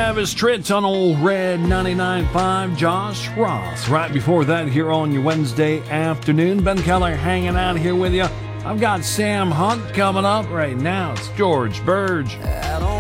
Travis Tritt on old Red 99.5, Josh Ross. Right before that, here on your Wednesday afternoon, Ben Keller hanging out here with you. I've got Sam Hunt coming up right now. It's George Burge.